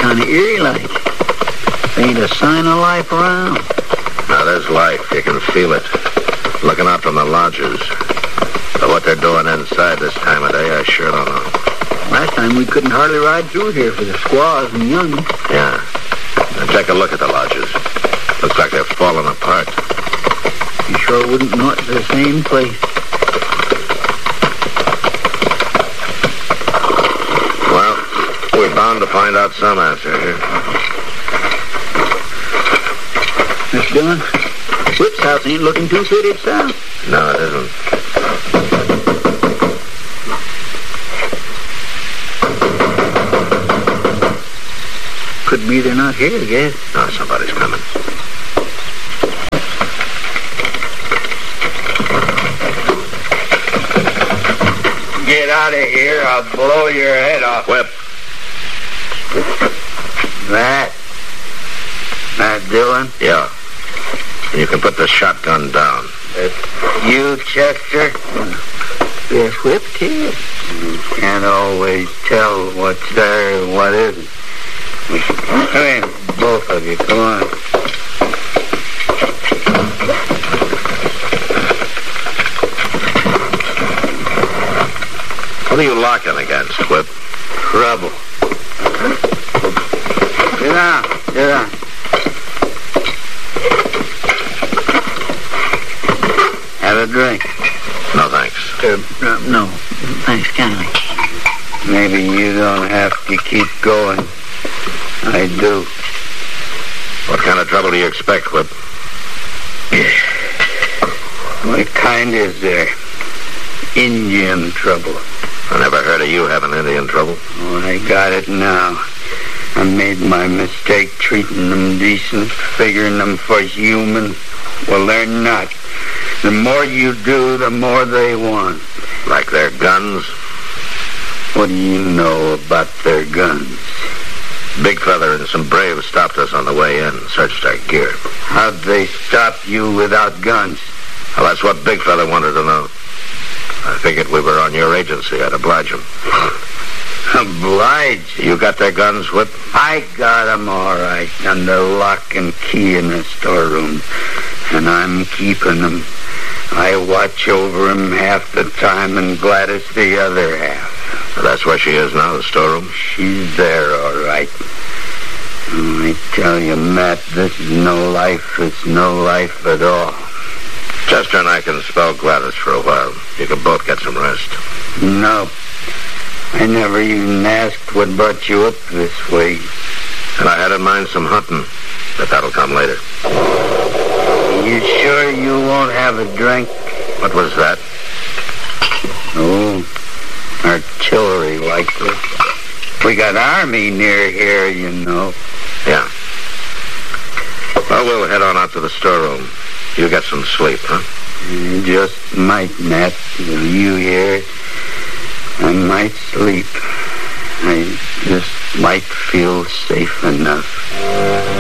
kind of eerie-like. Ain't a sign of life around. Now, there's life. You can feel it. Looking out from the lodges. But what they're doing inside this time of day, I sure don't know. Last time we couldn't hardly ride through here for the squaws and young. Yeah. Now, take a look at the lodges. Looks like they're falling apart. You sure wouldn't know it's the same place. Well, we're bound to find out some answer here. Mr. Dillon, Whip's house ain't looking too fitted south. No, it isn't. Could be they're not here, I guess. No, somebody's coming. Get out of here, I'll blow your head off. Whip. That Dillon? Yeah. And you can put the shotgun down. You, Chester? Yes, Whip, kid. You can't always tell what's there and what isn't. Come in, both of you, come on. What are you locking against, Whip? Trouble. Sit down, sit down. Have a drink. No, thanks. No, thanks kindly. Maybe you don't have to keep going. I do. What kind of trouble do you expect, Whip? What kind is there? Indian trouble. I never heard of you having Indian trouble. Oh, I got it now. I made my mistake treating them decent, figuring them for human. Well, they're not. The more you do, the more they want. Like their guns? What do you know about their guns? Big Feather and some braves stopped us on the way in and searched our gear. How'd they stop you without guns? Well, that's what Big Feather wanted to know. I figured we were on your agency. I'd oblige them. Oblige? You got their guns, Whip? I got 'em all right, under lock and key in the storeroom. And I'm keeping 'em. I watch over 'em half the time and Gladys the other half. Well, that's where she is now, the storeroom? She's there, all right. Oh, I tell you, Matt, this is no life. It's no life at all. Chester and I can spell Gladys for a while. You can both get some rest. No. I never even asked what brought you up this way. And I had in mind some hunting, but that'll come later. You sure you won't have a drink? What was that? Oh, artillery, likely. We got army near here, you know. Yeah. Well, we'll head on out to the storeroom. You get some sleep, huh? Just might, Matt. You hear? I might sleep. I just might feel safe enough.